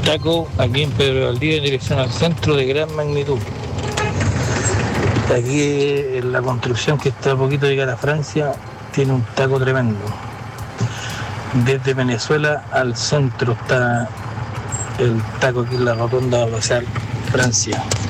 taco aquí en Pedro Valdivia en dirección al centro de gran magnitud. Aquí en la construcción que está a poquito de llegar a Francia tiene un taco tremendo. Desde Venezuela al centro está el taco aquí en la rotonda Basal, Francia.